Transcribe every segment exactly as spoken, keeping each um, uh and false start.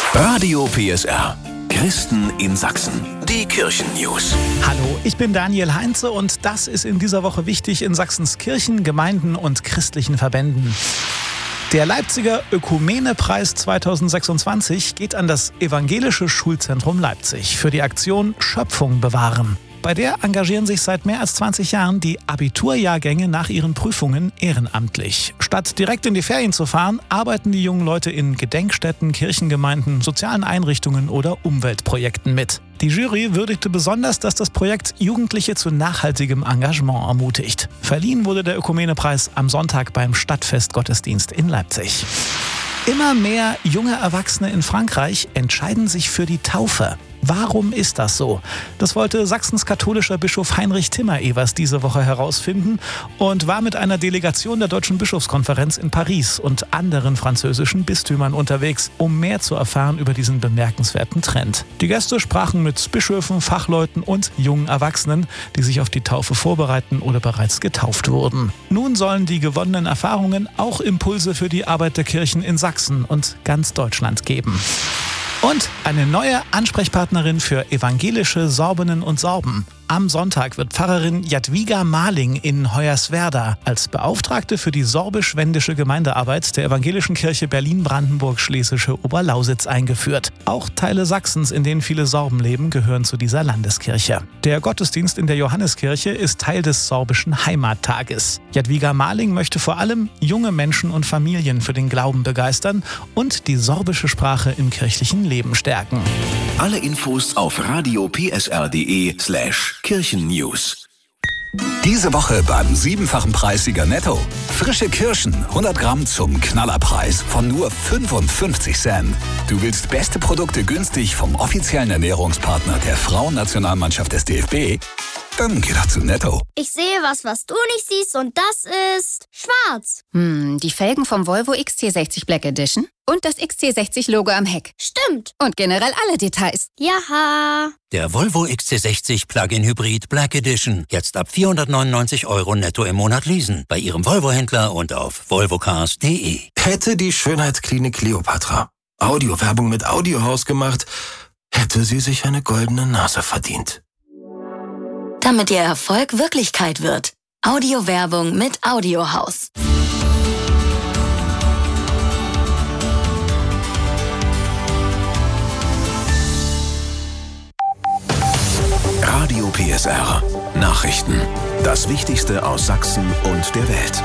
Radio P S R. Christen in Sachsen. Die Kirchen-News. Hallo, ich bin Daniel Heinze und das ist in dieser Woche wichtig in Sachsens Kirchen, Gemeinden und christlichen Verbänden. Der Leipziger Ökumene-Preis zweitausendsechsundzwanzig geht an das Evangelische Schulzentrum Leipzig für die Aktion Schöpfung bewahren. Bei der engagieren sich seit mehr als zwanzig Jahren die Abiturjahrgänge nach ihren Prüfungen ehrenamtlich. Statt direkt in die Ferien zu fahren, arbeiten die jungen Leute in Gedenkstätten, Kirchengemeinden, sozialen Einrichtungen oder Umweltprojekten mit. Die Jury würdigte besonders, dass das Projekt Jugendliche zu nachhaltigem Engagement ermutigt. Verliehen wurde der Ökumene-Preis am Sonntag beim Stadtfestgottesdienst in Leipzig. Immer mehr junge Erwachsene in Frankreich entscheiden sich für die Taufe. Warum ist das so? Das wollte Sachsens katholischer Bischof Heinrich Timmer-Evers diese Woche herausfinden und war mit einer Delegation der Deutschen Bischofskonferenz in Paris und anderen französischen Bistümern unterwegs, um mehr zu erfahren über diesen bemerkenswerten Trend. Die Gäste sprachen mit Bischöfen, Fachleuten und jungen Erwachsenen, die sich auf die Taufe vorbereiten oder bereits getauft wurden. Nun sollen die gewonnenen Erfahrungen auch Impulse für die Arbeit der Kirchen in Sachsen und ganz Deutschland geben. Und eine neue Ansprechpartnerin für evangelische Sorbinnen und Sorben. Am Sonntag wird Pfarrerin Jadwiga Maling in Hoyerswerda als Beauftragte für die sorbisch-wendische Gemeindearbeit der Evangelischen Kirche Berlin-Brandenburg-Schlesische Oberlausitz eingeführt. Auch Teile Sachsens, in denen viele Sorben leben, gehören zu dieser Landeskirche. Der Gottesdienst in der Johanneskirche ist Teil des sorbischen Heimattages. Jadwiga Maling möchte vor allem junge Menschen und Familien für den Glauben begeistern und die sorbische Sprache im kirchlichen Leben stärken. Alle Infos auf radiopsr.de slash Kirchen-News. Diese Woche beim siebenfachen Preissieger Netto. Frische Kirschen, hundert Gramm zum Knallerpreis von nur fünfundfünfzig Cent. Du willst beste Produkte günstig vom offiziellen Ernährungspartner der Frauennationalmannschaft des D F B? Dann geh doch zu Netto. Ich sehe was, was du nicht siehst, und das ist schwarz. Hm, die Felgen vom Volvo X C sechzig Black Edition und das X C sechzig Logo am Heck. Stimmt. Und generell alle Details. Jaha. Der Volvo X C sechzig Plug-in Hybrid Black Edition. Jetzt ab vierhundertneunundneunzig Euro netto im Monat leasen. Bei Ihrem Volvo-Händler und auf volvocars punkt de. Hätte die Schönheitsklinik Kleopatra Audiowerbung mit Audiohaus gemacht, hätte sie sich eine goldene Nase verdient. Damit Ihr Erfolg Wirklichkeit wird. Audiowerbung mit Audiohaus. Radio P S R. Nachrichten. Das Wichtigste aus Sachsen und der Welt.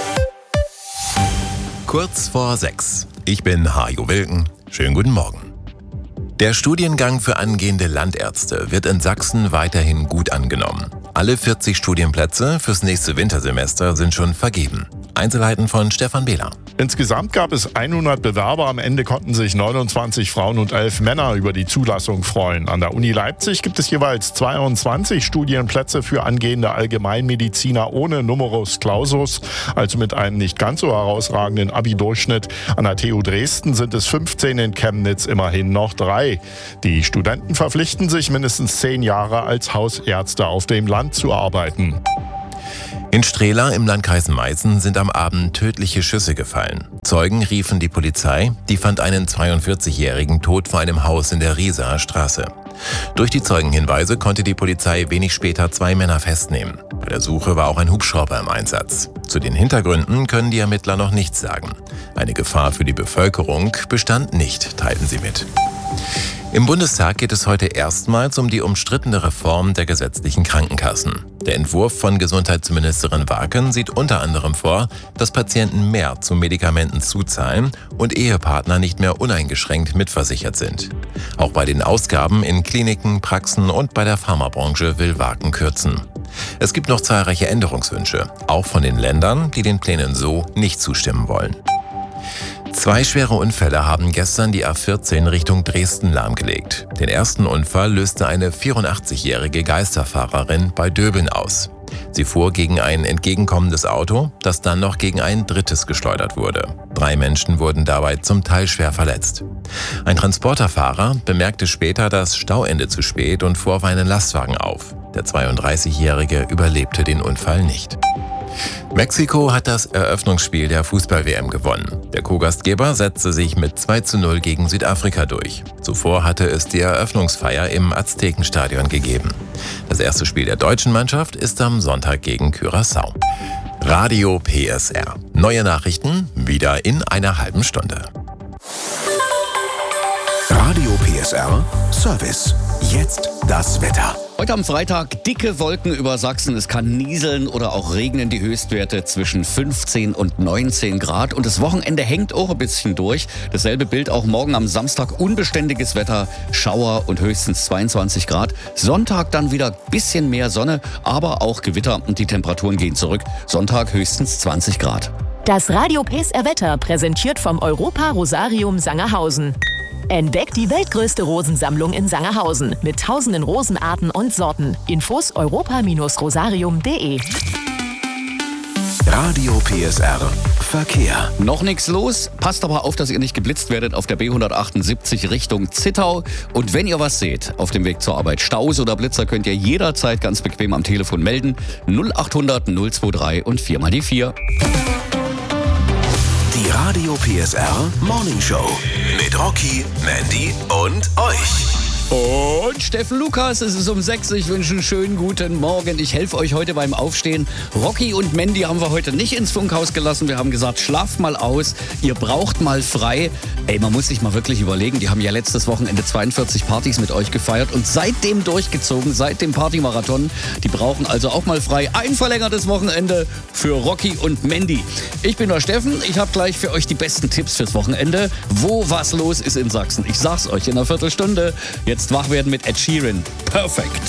Kurz vor sechs. Ich bin Hajo Wilken. Schönen guten Morgen. Der Studiengang für angehende Landärzte wird in Sachsen weiterhin gut angenommen. Alle vierzig Studienplätze fürs nächste Wintersemester sind schon vergeben. Einzelheiten von Stefan Behler. Insgesamt gab es hundert Bewerber. Am Ende konnten sich neunundzwanzig Frauen und elf Männer über die Zulassung freuen. An der Uni Leipzig gibt es jeweils zweiundzwanzig Studienplätze für angehende Allgemeinmediziner ohne Numerus Clausus, also mit einem nicht ganz so herausragenden Abi-Durchschnitt. An der T U Dresden sind es fünfzehn, in Chemnitz immerhin noch drei. Die Studenten verpflichten sich, mindestens zehn Jahre als Hausärzte auf dem Land zu arbeiten. In Strehla im Landkreis Meißen sind am Abend tödliche Schüsse gefallen. Zeugen riefen die Polizei, die fand einen zweiundvierzigjährigen tot vor einem Haus in der Riesaer Straße. Durch die Zeugenhinweise konnte die Polizei wenig später zwei Männer festnehmen. Bei der Suche war auch ein Hubschrauber im Einsatz. Zu den Hintergründen können die Ermittler noch nichts sagen. Eine Gefahr für die Bevölkerung bestand nicht, teilten sie mit. Im Bundestag geht es heute erstmals um die umstrittene Reform der gesetzlichen Krankenkassen. Der Entwurf von Gesundheitsministerin Waken sieht unter anderem vor, dass Patienten mehr zu Medikamenten zuzahlen und Ehepartner nicht mehr uneingeschränkt mitversichert sind. Auch bei den Ausgaben in Kliniken, Praxen und bei der Pharmabranche will Waken kürzen. Es gibt noch zahlreiche Änderungswünsche, auch von den Ländern, die den Plänen so nicht zustimmen wollen. Zwei schwere Unfälle haben gestern die A vierzehn Richtung Dresden lahmgelegt. Den ersten Unfall löste eine vierundachtzigjährige Geisterfahrerin bei Döbeln aus. Sie fuhr gegen ein entgegenkommendes Auto, das dann noch gegen ein drittes geschleudert wurde. Drei Menschen wurden dabei zum Teil schwer verletzt. Ein Transporterfahrer bemerkte später das Stauende zu spät und fuhr auf einen Lastwagen auf. Der zweiunddreißigjährige überlebte den Unfall nicht. Mexiko hat das Eröffnungsspiel der Fußball-W M gewonnen. Der Co-Gastgeber setzte sich mit zwei zu null gegen Südafrika durch. Zuvor hatte es die Eröffnungsfeier im Aztekenstadion gegeben. Das erste Spiel der deutschen Mannschaft ist am Sonntag gegen Curaçao. Radio P S R. Neue Nachrichten wieder in einer halben Stunde. Radio P S R Service. Jetzt das Wetter. Heute am Freitag dicke Wolken über Sachsen. Es kann nieseln oder auch regnen. Die Höchstwerte zwischen fünfzehn und neunzehn Grad. Und das Wochenende hängt auch ein bisschen durch. Dasselbe Bild auch morgen am Samstag. Unbeständiges Wetter, Schauer und höchstens zweiundzwanzig Grad. Sonntag dann wieder ein bisschen mehr Sonne, aber auch Gewitter und die Temperaturen gehen zurück. Sonntag höchstens zwanzig Grad. Das Radio P S R Wetter präsentiert vom Europa Rosarium Sangerhausen. Entdeckt die weltgrößte Rosensammlung in Sangerhausen mit tausenden Rosenarten und Sorten. Infos europa Rosarium punkt de. Radio P S R Verkehr. Noch nichts los, passt aber auf, dass ihr nicht geblitzt werdet auf der B hundertachtundsiebzig Richtung Zittau. Und wenn ihr was seht auf dem Weg zur Arbeit, Staus oder Blitzer, könnt ihr jederzeit ganz bequem am Telefon melden. null achthundert null zweiundzwanzig und vier mal die vier. Die Radio P S R Morning Show mit Rocky, Mandy und euch. Und Steffen Lukas, es ist um sechs. Ich wünsche einen schönen guten Morgen. Ich helfe euch heute beim Aufstehen. Rocky und Mandy haben wir heute nicht ins Funkhaus gelassen. Wir haben gesagt, schlaft mal aus. Ihr braucht mal frei. Ey, man muss sich mal wirklich überlegen. Die haben ja letztes Wochenende zweiundvierzig Partys mit euch gefeiert und seitdem durchgezogen, seit dem Partymarathon. Die brauchen also auch mal frei. Ein verlängertes Wochenende für Rocky und Mandy. Ich bin der Steffen. Ich habe gleich für euch die besten Tipps fürs Wochenende. Wo was los ist in Sachsen. Ich sag's euch in einer Viertelstunde. Jetzt wach werden mit Ed Sheeran. Perfekt.